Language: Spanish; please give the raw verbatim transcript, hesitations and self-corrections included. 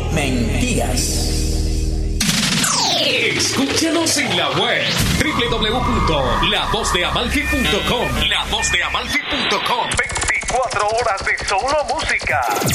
mentiras. Escúchanos en la web doble u doble u doble u punto la voz de amalfi punto com. la voz de amalfi punto com. veinticuatro horas de solo música.